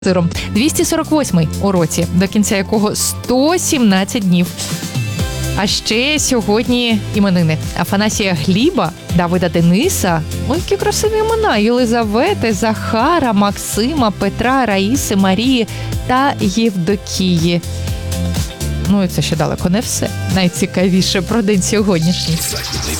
сиром. 248-й у році, до кінця якого 117 днів. А ще сьогодні іменини Афанасія Гліба, Давида Дениса, ой, які красиві імена, Єлизавети, Захара, Максима, Петра, Раїси, Марії та Євдокії. Ну і це ще далеко не все. Найцікавіше про день сьогоднішній.